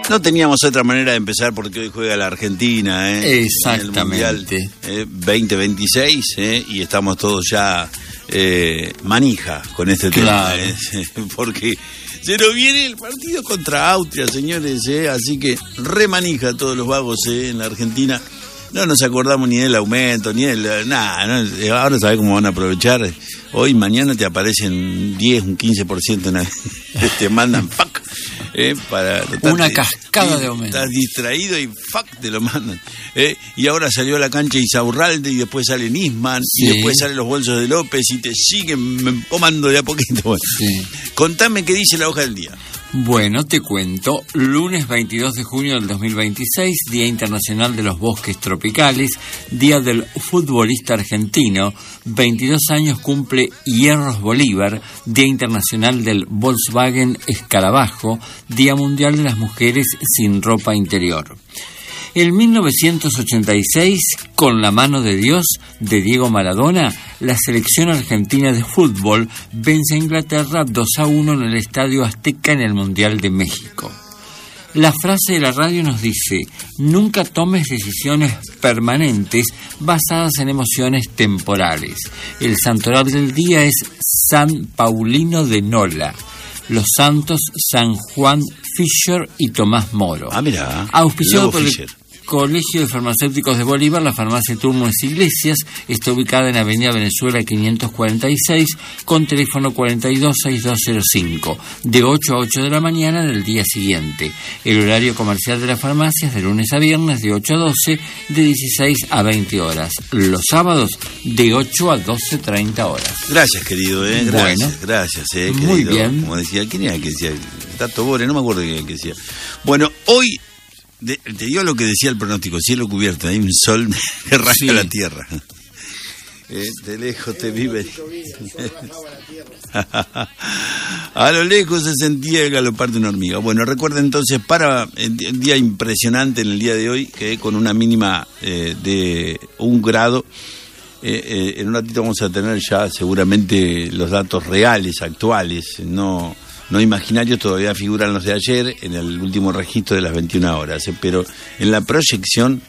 No teníamos otra manera de empezar porque hoy juega la Argentina, Exactamente. En el Mundial 2026, y estamos todos ya manija con este tema, porque se nos viene el partido contra Austria, señores, así que remanija a todos los vagos en la Argentina. No nos acordamos ni del aumento, ni del nada. No, ahora sabés cómo van a aprovechar. Hoy, mañana te aparecen 10, un 15%, te mandan fuck. Para una cascada de aumento. Estás distraído y fuck, te lo mandan. Y ahora salió a la cancha Isaurralde y después sale Nisman, y después salen los bolsos de López y te siguen empomando de a poquito. Bueno, contame qué dice la hoja del día. Bueno, te cuento. Lunes 22 de junio del 2026, Día Internacional de los Bosques Tropicales, Día del Futbolista Argentino. 22 años cumple Hierros Bolívar, Día Internacional del Volkswagen Escarabajo, Día Mundial de las Mujeres sin Ropa Interior. En 1986, con la mano de Dios, de Diego Maradona, la selección argentina de fútbol vence a Inglaterra 2-1 en el Estadio Azteca en el Mundial de México. La frase de la radio nos dice: nunca tomes decisiones permanentes basadas en emociones temporales. El santoral del día es San Paulino de Nola. Los santos San Juan Fischer y Tomás Moro. Ah, mira. Auspiciado por el Colegio de Farmacéuticos de Bolívar, la farmacia Turnes Iglesias está ubicada en Avenida Venezuela 546 con teléfono 426205, de 8 a 8 de la mañana del día siguiente. El horario comercial de la farmacia es de lunes a viernes de 8 a 12, de 16 a 20 horas. Los sábados de 8 a 12:30 horas. Gracias, querido, Gracias, bueno, gracias, querido. Muy bien. Como decía, ¿quién era que decía? Tato Bore, no me acuerdo quién que decía. Bueno, hoy te digo lo que decía el pronóstico: cielo cubierto, hay un sol que raya la tierra. De lejos te vive. A lo lejos se sentía el galopar de una hormiga. Bueno, recuerda entonces, para un día impresionante en el día de hoy, que con una mínima de 1 grado. En un ratito vamos a tener ya seguramente los datos reales, actuales, no imaginarios. Todavía figuran los de ayer en el último registro de las 21 horas, pero en la proyección